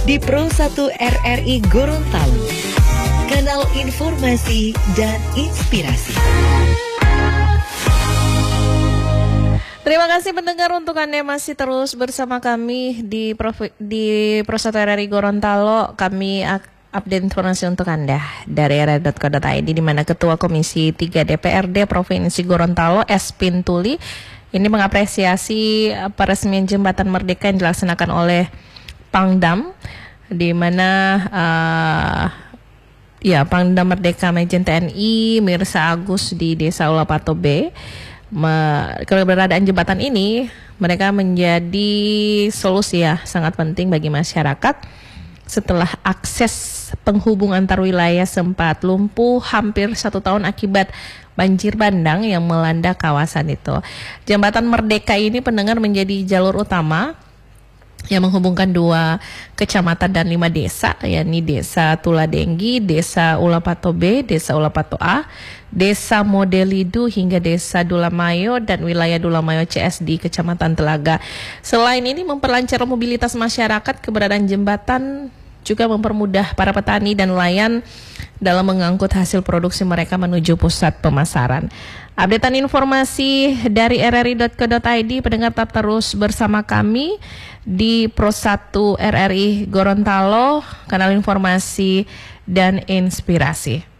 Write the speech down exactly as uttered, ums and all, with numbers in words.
di Pro satu R R I Gorontalo, kanal informasi dan inspirasi. Terima kasih pendengar, untuk Anda masih terus bersama kami di Pro, di Pro satu R R I Gorontalo. Kami update informasi untuk Anda dari r r i dot co dot i d, di mana Ketua Komisi tiga D P R D Provinsi Gorontalo S. Pintuli ini mengapresiasi peresmian Jembatan Merdeka yang dilaksanakan oleh Pangdam, di mana uh, ya Pangdam Merdeka Majen T N I Mirsa Agus di Desa Ulapato B. Me, keberadaan jembatan ini mereka menjadi solusi ya sangat penting bagi masyarakat setelah akses penghubung antar wilayah sempat lumpuh hampir satu tahun akibat banjir bandang yang melanda kawasan itu. Jembatan Merdeka ini pendengar menjadi jalur utama yang menghubungkan dua kecamatan dan lima desa, yakni Desa Tuladenggi, Desa Ulapato B, Desa Ulapato A, Desa Modelidu hingga Desa Dulamayo dan wilayah Dulamayo C S di Kecamatan Telaga. Selain ini memperlancar mobilitas masyarakat, keberadaan jembatan juga mempermudah para petani dan nelayan dalam mengangkut hasil produksi mereka menuju pusat pemasaran. Updatean informasi dari r r i dot co dot i d, pendengar tetap terus bersama kami di Pro satu R R I Gorontalo, kanal informasi dan inspirasi.